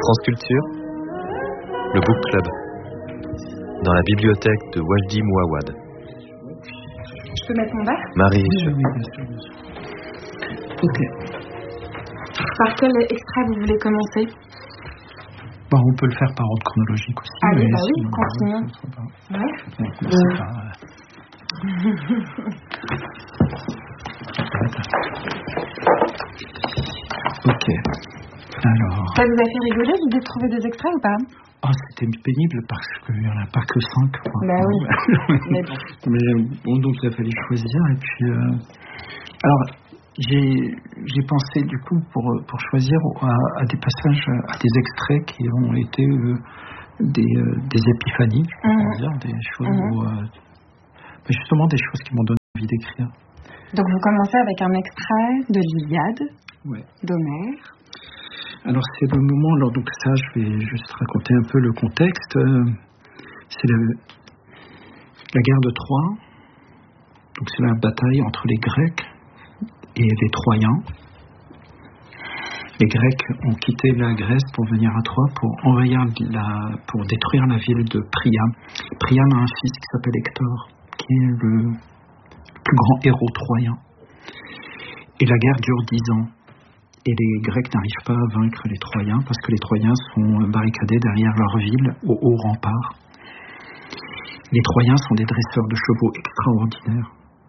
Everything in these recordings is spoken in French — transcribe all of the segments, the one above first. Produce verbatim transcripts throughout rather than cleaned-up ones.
France Culture, le Book Club, dans la bibliothèque de Wajdi Mouawad. Je peux mettre mon verre ? Marie. Oui, oui, bien sûr, bien sûr. Ok. Par quel extrait vous voulez commencer ? Bon, on peut le faire par ordre chronologique aussi. Allez, mais bah oui, sinon, continuons. ça sera pas- Ouais. On va commencer par, euh, Ok. Alors. Ça vous a fait rigoler l'idée de trouver des extraits ou pas ? Oh, c'était pénible parce qu'il n'y en a pas que cinq. Quoi. Bah oui. Mais bon. Mais bon, donc il a fallu choisir. Et puis, euh, alors, j'ai, j'ai pensé du coup pour, pour choisir à, à des passages, à des extraits qui ont été euh, des, euh, des épiphanies, je peux Mmh. dire, des choses Mmh. où, euh, mais justement des choses qui m'ont donné envie d'écrire. Donc vous commencez avec un extrait de l'Iliade, Ouais. d'Homère. Alors c'est le moment, alors donc ça je vais juste raconter un peu le contexte. Euh, c'est le, la guerre de Troie, donc c'est la bataille entre les Grecs et les Troyens. Les Grecs ont quitté la Grèce pour venir à Troie pour envahir la, pour détruire la ville de Priam. Priam a un fils qui s'appelle Hector, qui est le plus grand héros troyen. Et la guerre dure dix ans. Et les Grecs n'arrivent pas à vaincre les Troyens parce que les Troyens sont barricadés derrière leur ville au haut rempart. Les Troyens sont des dresseurs de chevaux extraordinaires.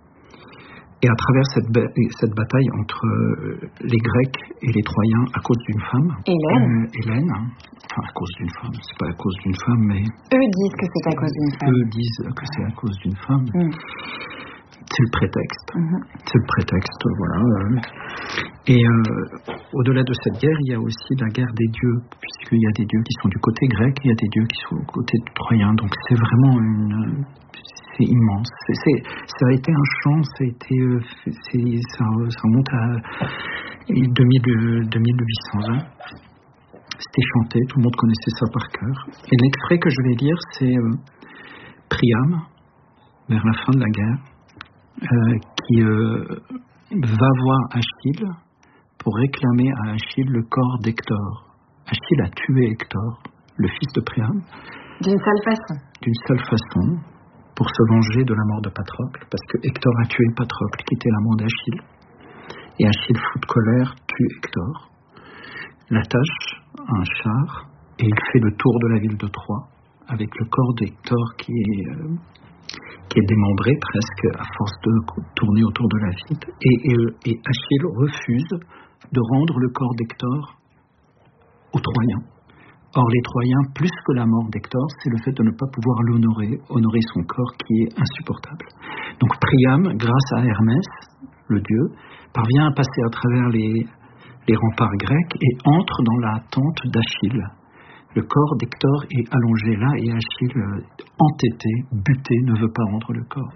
Et à travers cette, ba- cette bataille entre euh, les Grecs et les Troyens à cause d'une femme, Hélène. euh, Hélène, hein, enfin à cause d'une femme, c'est pas à cause d'une femme, mais Eux disent que c'est à cause d'une femme. eux disent que c'est à cause d'une femme. Mmh. C'est le prétexte. Mmh. C'est le prétexte, voilà. euh. Et euh, au-delà de cette guerre, il y a aussi la guerre des dieux, puisqu'il y a des dieux qui sont du côté grec, et il y a des dieux qui sont du côté troyen. Donc c'est vraiment une, c'est immense. C'est, c'est, ça a été un chant, ça a été, euh, c'est, ça, ça remonte à deux mille, deux mille huit cents ans. C'était chanté, tout le monde connaissait ça par cœur. Et l'extrait que je vais lire, c'est euh, Priam, vers la fin de la guerre. Euh, qui euh, va voir Achille pour réclamer à Achille le corps d'Hector. Achille a tué Hector, le fils de Priam, D'une seule façon. d'une seule façon, pour se venger de la mort de Patrocle, parce que Hector a tué Patrocle, qui était l'amant d'Achille. Et Achille, fou de colère, tue Hector, l'attache à un char, et il fait le tour de la ville de Troie, avec le corps d'Hector qui est... Euh, qui est démembré presque à force de tourner autour de la ville. Et, et, et Achille refuse de rendre le corps d'Hector aux Troyens. Or, les Troyens, plus que la mort d'Hector, c'est le fait de ne pas pouvoir l'honorer, honorer son corps qui est insupportable. Donc Priam, grâce à Hermès, le dieu, parvient à passer à travers les, les remparts grecs et entre dans la tente d'Achille. Le corps d'Hector est allongé là et Achille, euh, entêté, buté, ne veut pas rendre le corps.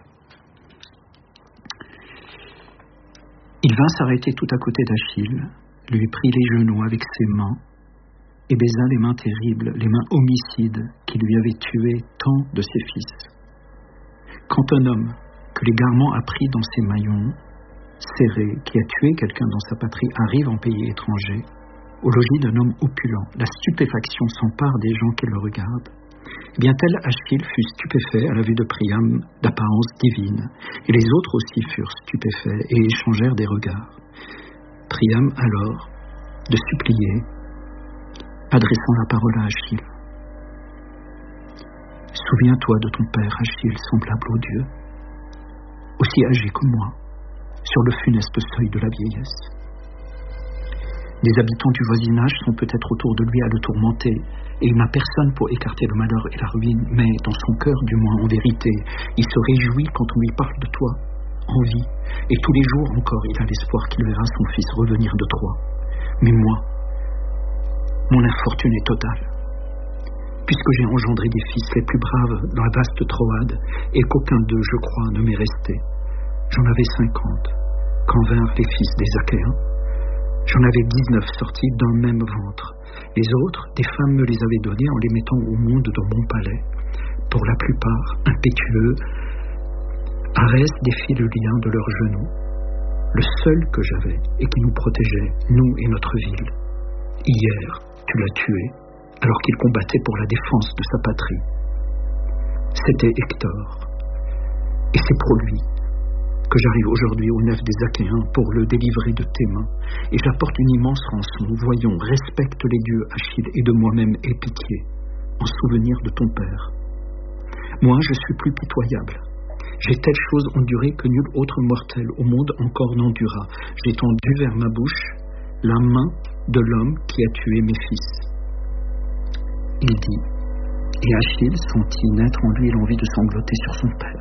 Il vint s'arrêter tout à côté d'Achille, lui prit les genoux avec ses mains et baisa les mains terribles, les mains homicides qui lui avaient tué tant de ses fils. Quand un homme que l'égarement a pris dans ses maillons, serré, qui a tué quelqu'un dans sa patrie, arrive en pays étranger, au logis d'un homme opulent, la stupéfaction s'empare des gens qui le regardent. Eh bien, tel Achille fut stupéfait à la vue de Priam d'apparence divine, et les autres aussi furent stupéfaits et échangèrent des regards. Priam alors, de supplier, adressant la parole à Achille. Souviens-toi de ton père Achille, semblable au Dieu, aussi âgé que moi, sur le funeste seuil de la vieillesse. Les habitants du voisinage sont peut-être autour de lui à le tourmenter, et il n'a personne pour écarter le malheur et la ruine, mais dans son cœur, du moins en vérité, il se réjouit quand on lui parle de toi, en vie, et tous les jours encore il a l'espoir qu'il verra son fils revenir de Troie. Mais moi, mon infortune est totale, puisque j'ai engendré des fils les plus braves dans la vaste Troade, et qu'aucun d'eux, je crois, ne m'est resté. J'en avais cinquante, quand vinrent les fils des Achéens. J'en avais dix-neuf sortis d'un même ventre. Les autres, des femmes me les avaient donnés en les mettant au monde dans mon palais. Pour la plupart, impétueux, Arès défit le lien de leurs genoux. Le seul que j'avais et qui nous protégeait, nous et notre ville. Hier, tu l'as tué, alors qu'il combattait pour la défense de sa patrie. C'était Hector. Et c'est pour lui que j'arrive aujourd'hui au nef des Achéens pour le délivrer de tes mains. Et j'apporte une immense rançon. Voyons, respecte les dieux, Achille, et de moi-même aie pitié, en souvenir de ton père. Moi, je suis plus pitoyable. J'ai telle chose endurée que nul autre mortel au monde encore n'endura. J'ai tendu vers ma bouche la main de l'homme qui a tué mes fils. Il dit, et Achille sentit naître en lui l'envie de sangloter sur son père.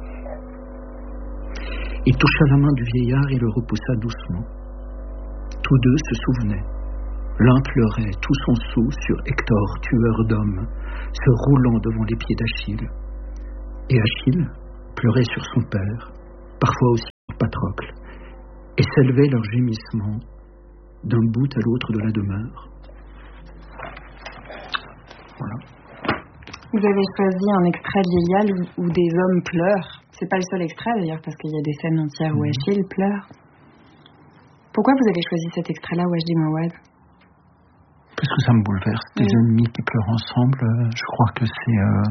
Il toucha la main du vieillard et le repoussa doucement. Tous deux se souvenaient. L'un pleurait tout son soûl sur Hector, tueur d'hommes, se roulant devant les pieds d'Achille. Et Achille pleurait sur son père, parfois aussi sur Patrocle, et s'élevait leurs gémissements d'un bout à l'autre de la demeure. Voilà. Vous avez choisi un extrait de l'Iliade où, où des hommes pleurent. C'est pas le seul extrait d'ailleurs, parce qu'il y a des scènes entières où Achille pleure. Pourquoi vous avez choisi cet extrait-là, Wajdi Mouawad? Parce que ça me bouleverse. Des oui. ennemis qui pleurent ensemble, euh, je crois que c'est... Euh,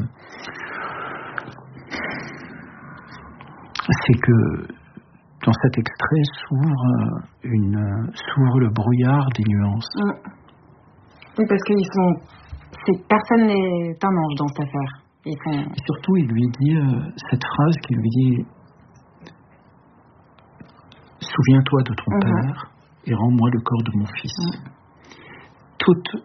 c'est que dans cet extrait s'ouvre, une, s'ouvre le brouillard des nuances. Mmh. Oui, parce qu'ils sont... C'est, personne n'est un ange dans cette affaire. Ils sont... Et surtout, il lui dit euh, cette phrase qui lui dit « Souviens-toi de ton mmh. père et rends-moi le corps de mon fils. Mmh. » Toute,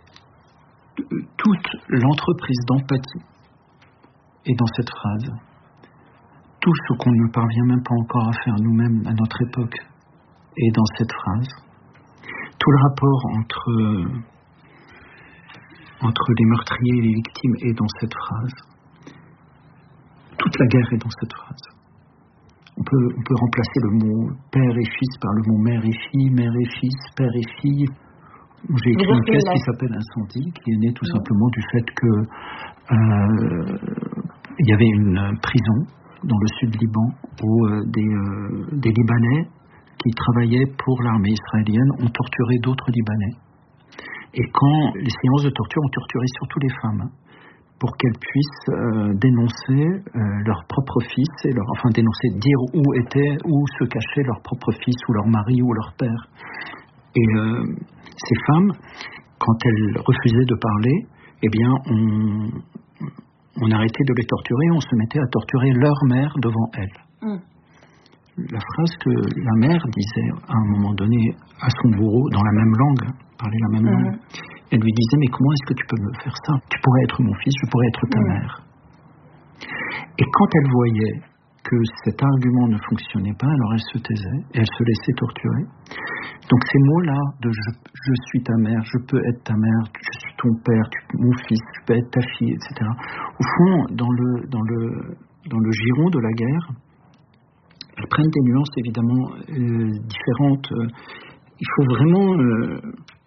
toute l'entreprise d'empathie est dans cette phrase. Tout ce qu'on ne parvient même pas encore à faire nous-mêmes à notre époque est dans cette phrase. Tout le rapport entre, entre les meurtriers et les victimes est dans cette phrase. Toute la guerre est dans cette phrase. On peut, on peut remplacer le mot père et fils par le mot mère et fille, mère et fils, père et fille. J'ai écrit une pièce qui s'appelle Incendie, qui est née tout simplement du fait que euh, il y avait une prison dans le sud Liban où euh, des, euh, des Libanais qui travaillaient pour l'armée israélienne ont torturé d'autres Libanais. Et quand les séances de torture ont torturé surtout les femmes, pour qu'elles puissent euh, dénoncer euh, leur propre fils, et leur, enfin dénoncer, dire où était, où se cachait leur propre fils ou leur mari ou leur père. Et euh, ces femmes, quand elles refusaient de parler, eh bien on... on arrêtait de les torturer, on se mettait à torturer leur mère devant elles. Mm. La phrase que la mère disait à un moment donné à son bourreau, dans la même langue, parlait la même mm. langue, elle lui disait « Mais comment est-ce que tu peux me faire ça? Tu pourrais être mon fils, je pourrais être ta mm. mère. » Et quand elle voyait que cet argument ne fonctionnait pas, alors elle se taisait et elle se laissait torturer. Donc ces mots-là de je, je suis ta mère, je peux être ta mère, je suis ton père, tu, mon fils, je peux être ta fille, et cetera. Au fond, dans le, dans le, dans le giron de la guerre, elles prennent des nuances évidemment euh, différentes. Il faut vraiment... Euh,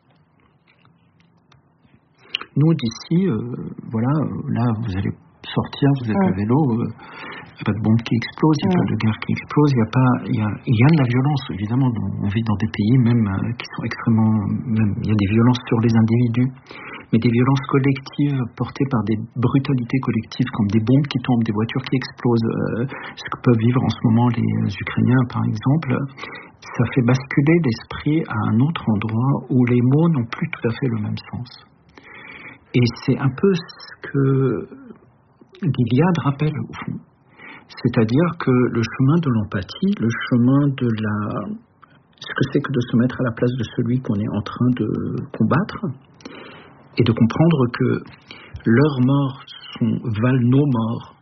nous d'ici, euh, voilà, là vous allez sortir, vous êtes à vélo... Euh, il n'y a pas de bombe qui explose, il n'y a mmh. pas de guerre qui explose, il y a pas, il y a, il y a de la violence, évidemment. On vit dans des pays même euh, qui sont extrêmement, même, il y a des violences sur les individus, mais des violences collectives portées par des brutalités collectives comme des bombes qui tombent, des voitures qui explosent, euh, ce que peuvent vivre en ce moment les Ukrainiens par exemple. Ça fait basculer l'esprit à un autre endroit où les mots n'ont plus tout à fait le même sens. Et c'est un peu ce que l'Iliade rappelle au fond. C'est-à-dire que le chemin de l'empathie, le chemin de la... ce que c'est que de se mettre à la place de celui qu'on est en train de combattre, et de comprendre que leurs morts sont, valent nos morts.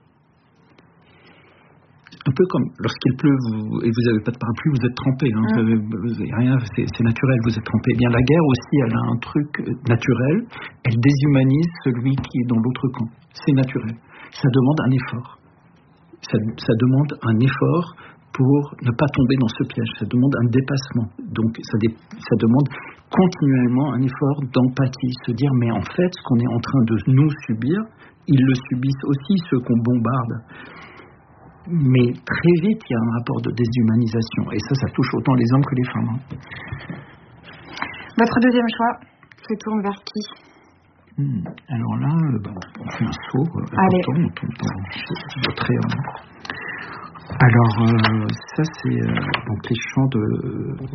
Un peu comme lorsqu'il pleut vous, et vous n'avez pas de parapluie, vous êtes trempé, hein, mmh. vous avez, vous avez rien, c'est, c'est naturel, vous êtes trempé. Eh bien, la guerre aussi, elle a un truc naturel, elle déshumanise celui qui est dans l'autre camp. C'est naturel. Ça demande un effort. Ça, ça demande un effort pour ne pas tomber dans ce piège. Ça demande un dépassement. Donc, ça, dé, ça demande continuellement un effort d'empathie. Se dire, mais en fait, ce qu'on est en train de nous subir, ils le subissent aussi, ceux qu'on bombarde. Mais très vite, il y a un rapport de déshumanisation. Et ça, ça touche autant les hommes que les femmes. Hein. Votre deuxième choix se tourne vers qui? Hmm. Alors là, euh, bah, on fait un saut, euh, important, on tombe dans le tréant. Alors, euh, ça c'est euh, donc les chants de